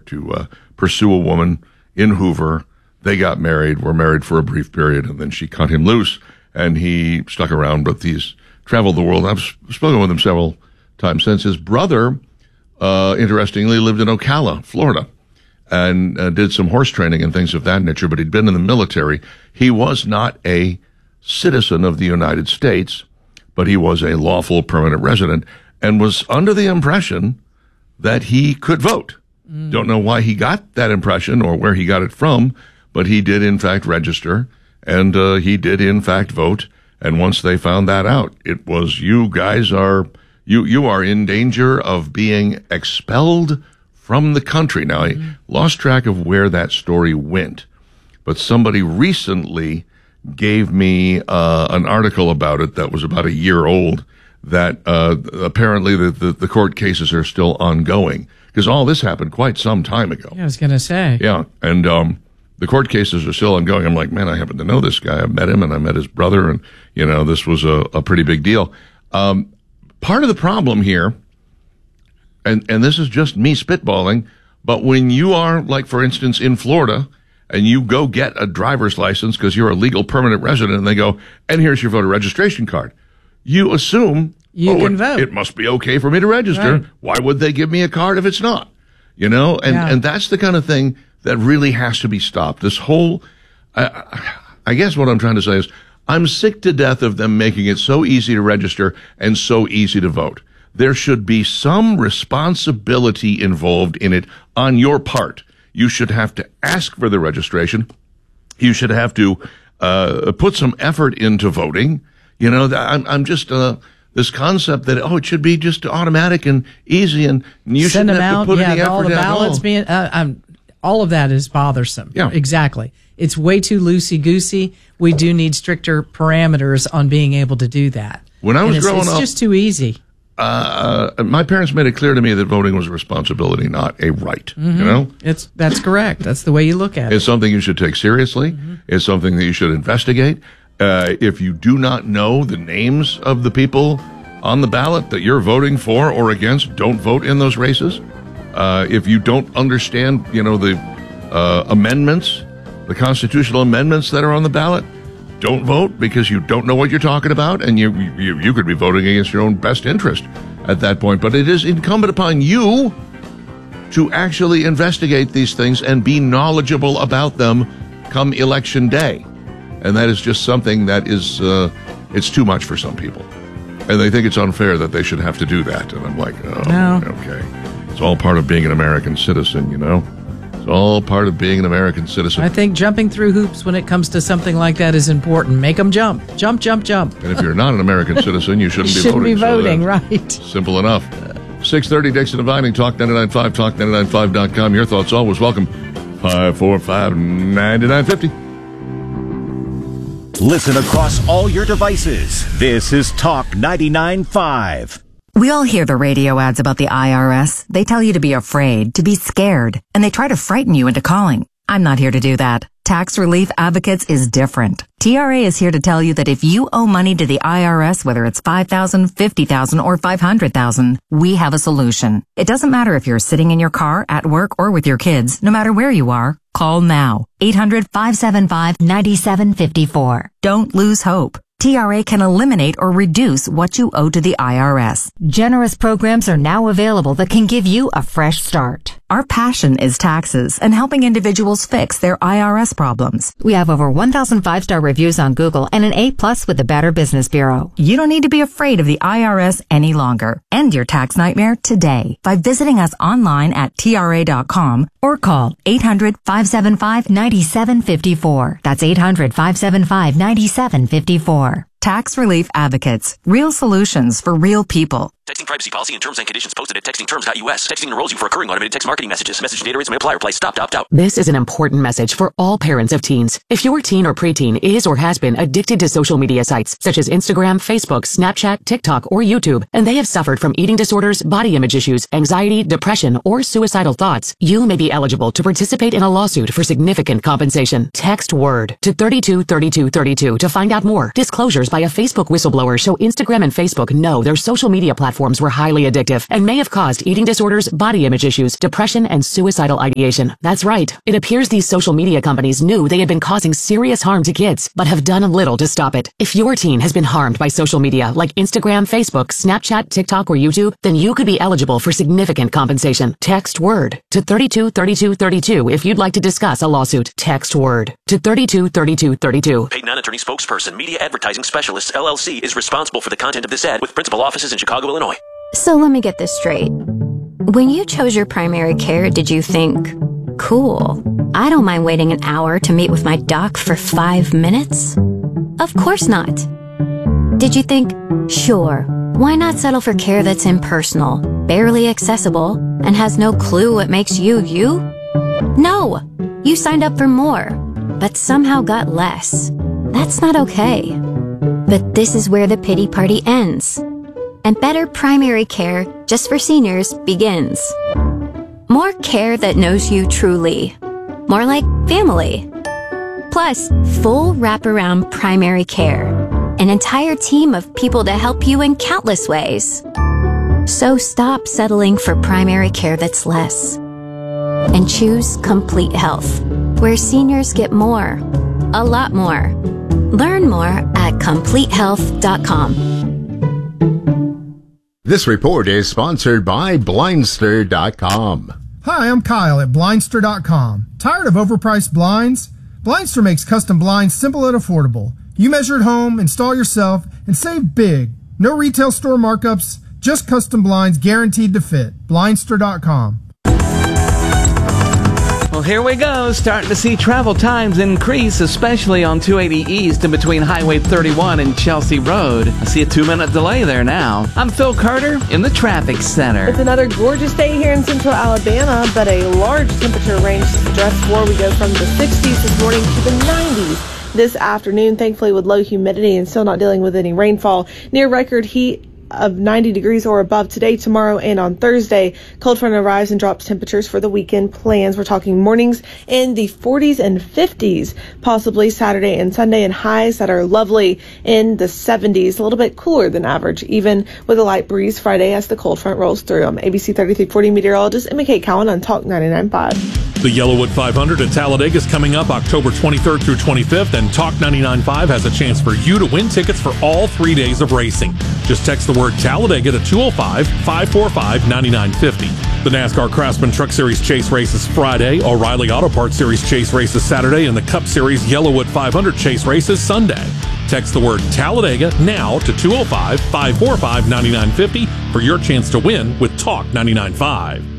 to pursue a woman in Hoover. They got married, were married for a brief period, and then she cut him loose, and he stuck around, but he's traveled the world. I've spoken with him several times since. His brother, interestingly, lived in Ocala, Florida, and did some horse training and things of that nature, but he'd been in the military. He was not a citizen of the United States, but he was a lawful permanent resident and was under the impression that he could vote. Don't know why he got that impression or where he got it from, but he did in fact register, and he did in fact vote. And once they found that out, it was, you guys are, you are in danger of being expelled from the country. Now, I lost track of where that story went, but somebody recently gave me an article about it that was about a year old, that apparently the court cases are still ongoing, because all this happened quite some time ago. Yeah, I was going to say. Yeah, and the court cases are still ongoing. I'm like, man, I happen to know this guy. I met him, and I met his brother, and, you know, this was a pretty big deal. Part of the problem here, and this is just me spitballing, but when you are, like, for instance, in Florida, and you go get a driver's license because you're a legal permanent resident, and they go, and here's your voter registration card, you assume you can vote. It must be okay for me to register. Right. Why would they give me a card if it's not? You know, and that's the kind of thing that really has to be stopped. This whole, I guess what I'm trying to say is, I'm sick to death of them making it so easy to register and so easy to vote. There should be some responsibility involved in it on your part. You should have to ask for the registration. You should have to put some effort into voting. You know, I'm just this concept that, it should be just automatic and easy, and you send shouldn't them have out. to put any effort all the ballots at all. being all of that is bothersome. Yeah, exactly. It's way too loosey-goosey. We do need stricter parameters on being able to do that. When I was growing up, it's just too easy. My parents made it clear to me that voting was a responsibility, not a right. Mm-hmm. You know, that's correct. That's the way you look at it. It's something you should take seriously. Mm-hmm. It's something that you should investigate. If you do not know the names of the people on the ballot that you're voting for or against, don't vote in those races. If you don't understand, the amendments, the constitutional amendments that are on the ballot, don't vote, because you don't know what you're talking about, and you could be voting against your own best interest at that point. But it is incumbent upon you to actually investigate these things and be knowledgeable about them come election day. And that is just something that is, it's too much for some people. And they think it's unfair that they should have to do that. And I'm like, No. Okay. It's all part of being an American citizen, It's all part of being an American citizen. I think jumping through hoops when it comes to something like that is important. Make them jump. Jump, jump, jump. And if you're not an American citizen, you shouldn't be voting. Shouldn't be voting, so right. Simple enough. 6:30, Dixon and Vining, Talk 99.5, talk995.com. Your thoughts always welcome. 545-9950. Listen across all your devices. This is Talk 99.5. We all hear the radio ads about the IRS. They tell you to be afraid, to be scared, and they try to frighten you into calling. I'm not here to do that. Tax Relief Advocates is different. TRA is here to tell you that if you owe money to the IRS, whether it's $5,000, $50,000, or $500,000, we have a solution. It doesn't matter if you're sitting in your car, at work, or with your kids. No matter where you are, call now. 800-575-9754. Don't lose hope. TRA can eliminate or reduce what you owe to the IRS. Generous programs are now available that can give you a fresh start. Our passion is taxes and helping individuals fix their IRS problems. We have over 1,000 5-star reviews on Google and an A+ with the Better Business Bureau. You don't need to be afraid of the IRS any longer. End your tax nightmare today by visiting us online at TRA.com or call 800-575-9754. That's 800-575-9754. Tax Relief Advocates. Real solutions for real people. Texting privacy policy and terms and conditions posted at textingterms.us. Texting enrolls you for recurring automated text marketing messages. Message data rates may apply. Reply stop to opt out. This is an important message for all parents of teens. If your teen or preteen is or has been addicted to social media sites such as Instagram, Facebook, Snapchat, TikTok, or YouTube, and they have suffered from eating disorders, body image issues, anxiety, depression, or suicidal thoughts, you may be eligible to participate in a lawsuit for significant compensation. Text WORD to 323232 to find out more. Disclosures by by a Facebook whistleblower show Instagram and Facebook know their social media platforms were highly addictive and may have caused eating disorders, body image issues, depression, and suicidal ideation. That's right. It appears these social media companies knew they had been causing serious harm to kids, but have done little to stop it. If your teen has been harmed by social media like Instagram, Facebook, Snapchat, TikTok, or YouTube, then you could be eligible for significant compensation. Text WORD to 323232 if you'd like to discuss a lawsuit. Text WORD to 323232. Paid non-attorney spokesperson, Media Advertising Specialists, LLC, is responsible for the content of this ad with principal offices in Chicago, Illinois. So let me get this straight. When you chose your primary care, did you think, cool, I don't mind waiting an hour to meet with my doc for 5 minutes? Of course not. Did you think, sure, why not settle for care that's impersonal, barely accessible, and has no clue what makes you you? No, you signed up for more, but somehow got less. That's not okay. But this is where the pity party ends, and better primary care just for seniors begins. More care that knows you truly. More like family. Plus, full wraparound primary care. An entire team of people to help you in countless ways. So stop settling for primary care that's less. And choose Complete Health, where seniors get more. A lot more. Learn more at CompleteHealth.com. This report is sponsored by Blindster.com. Hi, I'm Kyle at Blindster.com. Tired of overpriced blinds? Blindster makes custom blinds simple and affordable. You measure at home, install yourself, and save big. No retail store markups, just custom blinds guaranteed to fit. Blindster.com. Well, here we go. Starting to see travel times increase, especially on 280 East and between Highway 31 and Chelsea Road. I see a 2-minute delay there now. I'm Phil Carter in the traffic center. It's another gorgeous day here in central Alabama, but a large temperature range to dress for. We go from the 60s this morning to the 90s this afternoon, thankfully with low humidity and still not dealing with any rainfall. Near record heat of 90 degrees or above today, tomorrow, and on Thursday. Cold front arrives and drops temperatures for the weekend plans. We're talking mornings in the 40s and 50s, possibly Saturday and Sunday, and highs that are lovely in the 70s, a little bit cooler than average, even with a light breeze Friday as the cold front rolls through. I'm ABC 3340 meteorologist Emma Kate Cowan on Talk 99.5. The Yellowwood 500 at Talladega is coming up October 23rd through 25th, and Talk 99.5 has a chance for you to win tickets for all 3 days of racing. Just text the word Talladega to 205-545-9950. The NASCAR Craftsman Truck Series Chase Race is Friday, O'Reilly Auto Parts Series Chase Race is Saturday, and the Cup Series Yellowwood 500 Chase Race is Sunday. Text the word Talladega now to 205-545-9950 for your chance to win with Talk 99.5.